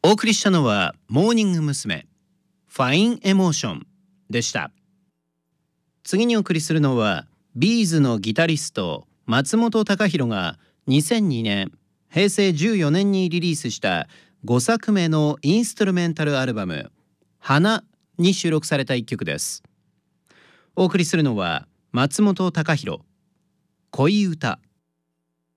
お送りしたのはモーニング娘。ファインエモーションでした。次にお送りするのはビーズのギタリスト松本隆弘が2002年平成14年にリリースした5作目のインストゥルメンタルアルバム花に収録された一曲です。お送りするのは松本隆弘、恋歌。